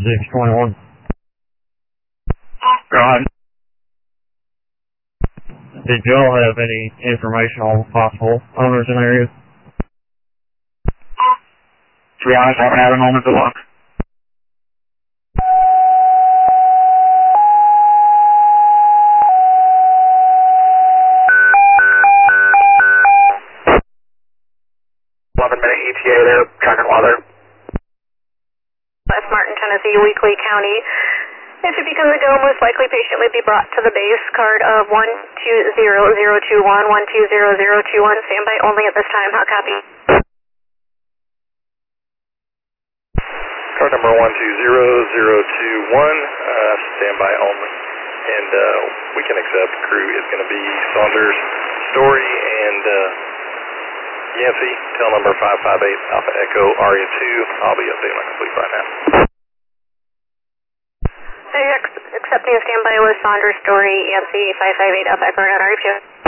621. Go ahead. Did y'all have any information on possible owners in the area? To be honest, I haven't had a moment to look. ETA there, tracking weather. West Martin, Tennessee, Weakley County. If it becomes a go, most likely patient would be brought to the base. Card of 120021, 120021. Standby only at this time. How copy? Card number 120021, standby only. And we can accept. Crew is going to be Saunders, Story, and Yancey. Tail number 558 Alpha Echo Aria 2. I'll be updating my complete right now. Accepting a standby with Saunders, Story, Yancey, 558 Alpha Echo Aria 2.